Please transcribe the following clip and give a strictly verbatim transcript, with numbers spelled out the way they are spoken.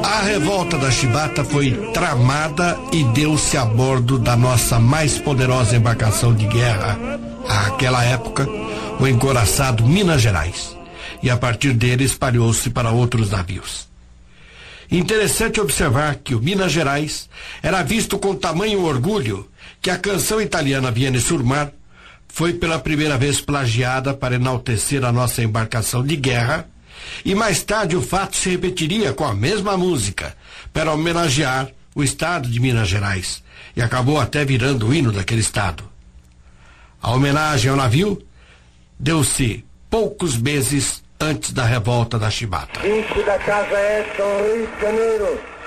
A revolta da Chibata foi tramada e deu-se a bordo da nossa mais poderosa embarcação de guerra, àquela época, o encouraçado Minas Gerais, e a partir dele espalhou-se para outros navios. Interessante observar que o Minas Gerais era visto com tamanho orgulho que a canção italiana Viene sul Mar foi pela primeira vez plagiada para enaltecer a nossa embarcação de guerra, e mais tarde o fato se repetiria com a mesma música para homenagear o estado de Minas Gerais, e acabou até virando o hino daquele estado. A homenagem ao navio deu-se poucos meses antes da revolta da Chibata. vinte da casa Edson, Rio de Janeiro.